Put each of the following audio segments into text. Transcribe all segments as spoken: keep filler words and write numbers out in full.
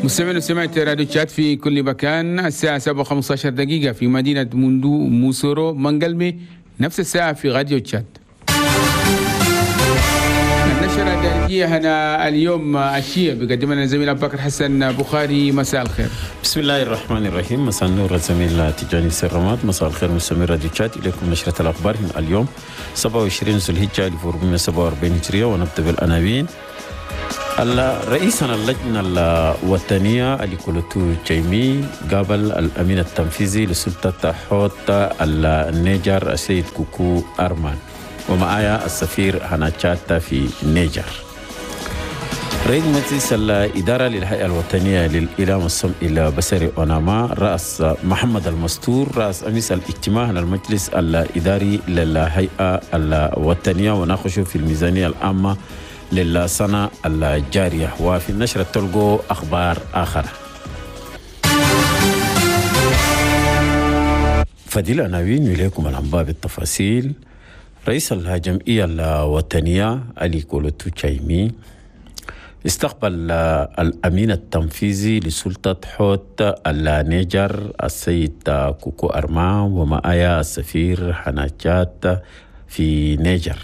مستمعين وسمعت راديو تشات في كل مكان. الساعة سبعة وخمسة عشر دقيقة في مدينة موندو موسورو منقلمي، نفس الساعة في راديو تشات. النشرة الدارجية هنا اليوم عشية بقدم لنا زميل أبو بكر حسن بخاري. مساء الخير. بسم الله الرحمن الرحيم. مساء النور الزميل تجاني سرمات. مساء الخير مستمعي راديو تشات. إليكم نشرة الأخبار هنا اليوم سبعة وعشرين ذو الحجة ألف وأربعمائة وسبعة وأربعين هجرية، ونبدأ بالعناوين. رئيسنا اللجنة الوطنية اليكولوتو تشيمي قابل الأمين التنفيذي لسلطة حوت النيجر السيد كوكو أرمان، ومعايا السفير هناتشاتا في النيجر. رئيس مجلس الإدارة للهيئة الوطنية للإعلام السمعي البصري أوناما رأس محمد المستور رأس أمس الاجتماع المجلس الإداري للهيئة الوطنية وناقشوا في الميزانية العامة للسنة الجارية. وفي النشرة تلقوا أخبار آخر. فدي العناوين إليكم الأنباء بالتفاصيل. رئيس الجمعية الوطنية اليكولوتو تشيمي استقبل الأمين التنفيذي لسلطة حوت النيجر السيد كوكو أرمان، ومعايا السفير هناتشات في نيجر.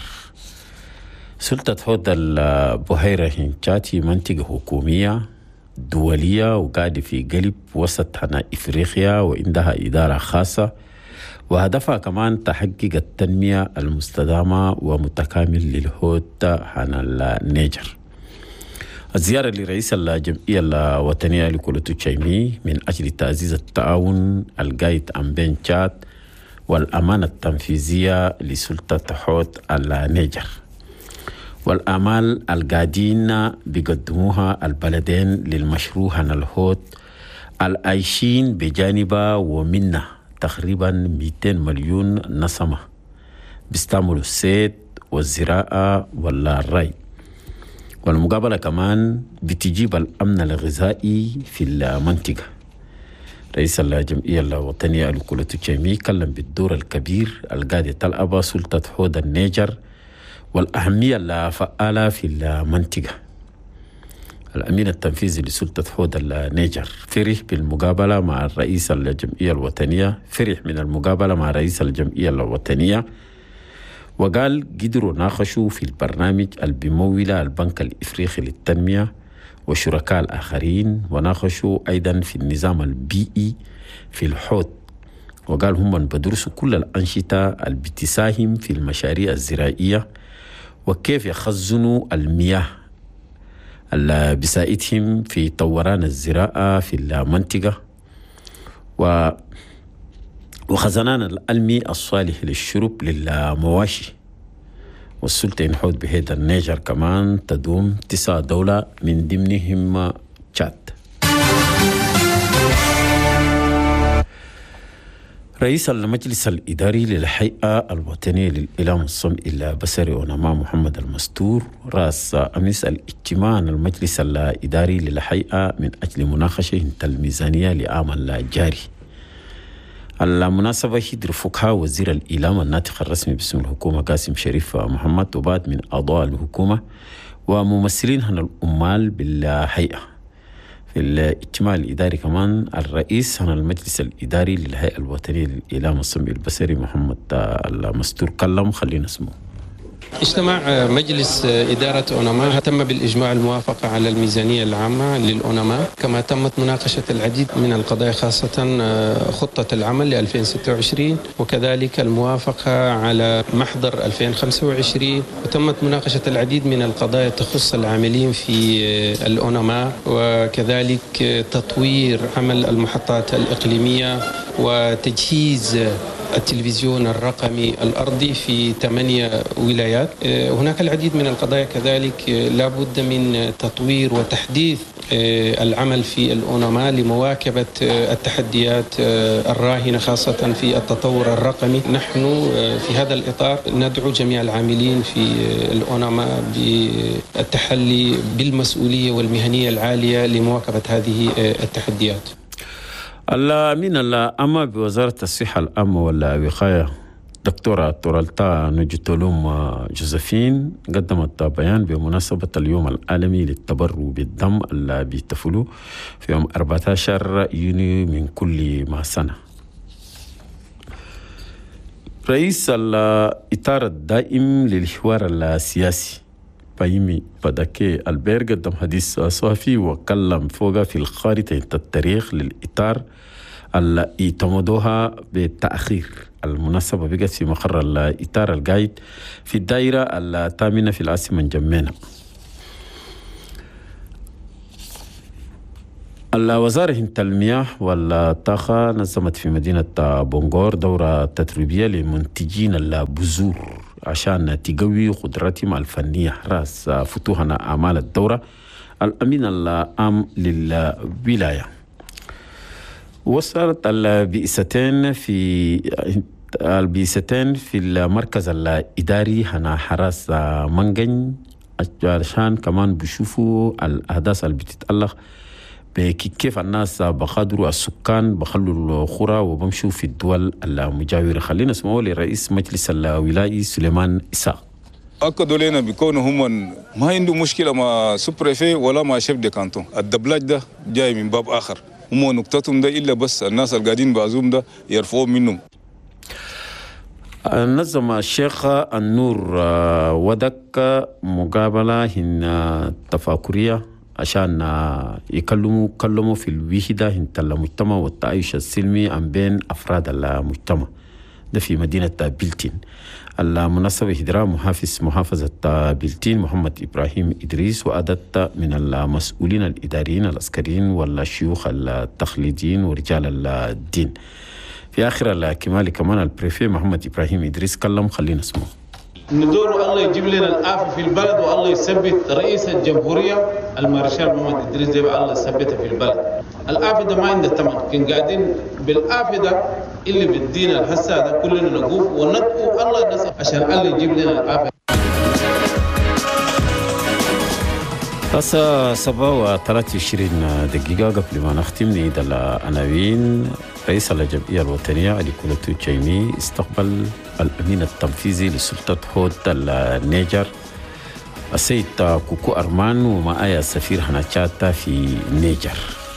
سلطة حوت البحيرة هنشاتي منطقة حكومية دولية وقاعدة في قلب وسط هنا إفريقيا، وعندها إدارة خاصة، وهدفها كمان تحقيق التنمية المستدامة ومتكامل للحوت هنا النيجر. الزيارة لرئيس الجمعية الوطنية ليكولوتو تشيمي من أجل تعزيز التعاون القايد عن بين تشاد والأمانة التنفيذية لسلطة حوت النيجر، والأعمال القاعدين بيقدموها البلدين للمشروع هنا الحوت العايشين بجانبه ومنه تقريبا مئتين مليون نسمة بيستعملوا الصيد والزراعة والري. والمقابلة كمان بتجيب الأمن الغذائي في المنطقة. رئيس الجمعية الوطنية اليكولوتو تشيمي كلم بالدور الكبير القاعد تلعب سلطة حوت النيجر والأهمية الفعالة في المنطقة. الأمين التنفيذي لسلطة حوت النيجر فرح بالمقابلة مع الرئيس الجمعية الوطنية فرح من المقابلة مع رئيس الجمعية الوطنية، وقال قدروا ناقشوا في البرنامج البمولة البنك الإفريقي للتنمية وشركاء الآخرين، وناقشوا أيضا في النظام البيئي في الحوت، وقال هم بدرسوا كل الأنشطة اللي بتساهم في المشاريع الزراعية وكيف يخزنوا المياه اللي بساعدهم في طوران الزراعة في المنطقة و وخزنان الألمي الصالح للشرب للمواشي. والسلطة إن حوت بهيدا النيجر كمان تدوم تسع دولة من ضمنهم تشاد. رئيس المجلس الإداري للهيئة الوطنية للإعلام السمعي البصري أوناما محمد المستور رأس أمس الاجتماع المجلس الإداري للهيئة من أجل مناقشة الميزانية لعام الجاري. المناسبة هيدر فكها وزير الإعلام الناطق الرسمي باسم الحكومة قاسم شريف محمد، وبعد من أعضاء الحكومة وممثلين هنا الأمال بالهيئة. في الاجتماع الإداري كمان الرئيس هنا المجلس الإداري للهيئة الوطنية للإعلام السمعي البصري محمد المستور كلم. خلينا نسمعه. اجتماع مجلس إدارة أوناما تم بالإجماع الموافقة على الميزانية العامة للأوناما، كما تمت مناقشة العديد من القضايا خاصة خطة العمل ل ألفين وستة وعشرين، وكذلك الموافقة على محضر ألفين وخمسة وعشرين، وتمت مناقشة العديد من القضايا تخص العاملين في الأوناما، وكذلك تطوير عمل المحطات الإقليمية وتجهيز التلفزيون الرقمي الأرضي في ثمانية ولايات. هناك العديد من القضايا كذلك لابد من تطوير وتحديث العمل في الأوناما لمواكبة التحديات الراهنة خاصة في التطور الرقمي. نحن في هذا الإطار ندعو جميع العاملين في الأوناما بالتحلي بالمسؤولية والمهنية العالية لمواكبة هذه التحديات. الأمين العام بوزارة الصحة العامة والوقاية دكتورة تورالتا نجتولوم جوزفين قدمت بيان بمناسبة اليوم العالمي للتبرع بالدم اللي بيحتفلوا في يوم أربعة عشر يونيو من كل ما سنة. رئيس الإطار الدائم للحوار السياسي بايمي باداكي البير قدم حديث صحفي وكلم فوق في الخارطة التاريخ للإطار اللي اعتمدوها بالتأخير. المناسبة بقت في مقر الإطار القايد في الدائرة الثامنة في العاصمة جمينة. الوزارة المياه والطاقة نظمت في مدينة بونغور دورة تدريبية لمنتجين البذور عشان تقوي قدرتهم الفنية راس فتوحنا أعمال الدورة. الأمين العام للولاية وصلت البئستين في البئستين في المركز الإداري هنا حراس منجن عشان كمان بيشوفوا الأحداث اللي بتتألق كيف الناس بقدروا السكان بخلوا القرى وبمشوا في الدول المجاورة. خلينا نسمعوا لرئيس مجلس الولاية سليمان إسحاق. أكدوا لنا بكونهم هم ما عنده مشكلة مع سوبريفي ولا مع شيف دي كانتون. الدبلاج ده جاي من باب آخر، هم نقطتهم ده إلا بس الناس القاعدين بعزوم ده يرفعوا منهم. نظم الشيخ النور ودك مقابلة هنا تفاكرية عشان يكلموا كلموا في الوحدة هنت المجتمع والتعايش السلمي عن بين أفراد المجتمع ده في مدينة بلتين. المناسبة هدراء محافظ محافظة بلتين محمد إبراهيم إدريس وعدد من المسؤولين الإداريين العسكريين والشيوخ التقليديين ورجال الدين. في آخر الكمال كمان البريفي محمد إبراهيم إدريس كلم. خلينا نسمعه. ندور الله يجيب لنا العافية في البلد والله يثبت رئيس الجمهورية المارشال محمد إدريس ديب الله يثبته في البلد. العافية ده ما عنده ثمن، كن قاعدين بالعافية ده اللي بدينا الحسا ده كلنا نقوف وندعو الله نسأل عشان الله يجيب لنا العافية. هسه سبعة وثلاثة وعشرين دقيقة قبل ما نختم نعيد العناوين. رئيس الجمعية الوطنية علي كولوتو تشايمي استقبل الأمين التنفيذي لسلطة هود النيجر السيد كوكو أرمان ومعايا السفير هناتشاتا في النيجر.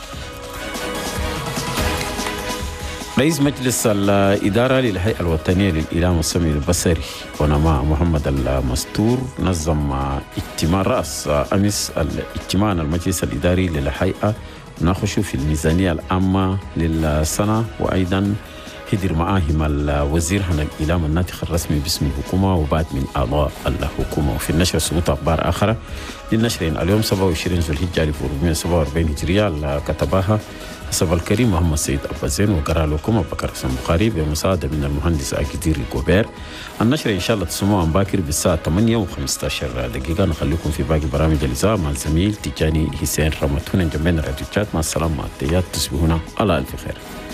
رئيس مجلس الإدارة للهيئة الوطنية للإعلام والسمع البصري ونماء محمد المستور نظم اجتماع رأس أمس الاجتماع المجلس الإداري للهيئة ناقشوا في الميزانية العامة للسنة، وأيضا هدر معاهم الوزير عن الإعلام الناطق الرسمي باسم الحكومة وبعد من أعضاء الحكومة. وفي النشر سقوط أخبار آخرة للنشرين اليوم سبعة وعشرين ذو الحجة ألف وأربعمائة وسبعة وأربعين هجرية اللي كتبها حسب الكريم محمد سيد أبازين وقرأ لكم أبو بكر حسن بخاري بمساعدة من المهندس أكيدير الجوبير. النشر إن شاء الله تسمعوا عن باكر بالساعة ثمانية وخمسة عشر دقيقة. نخليكم في باقي برامج الإذاعة مع الزميل تجاني حسين رمتون جنبنا راديو تشات. مع السلامة، تحيات، تصبحون على ألف خير.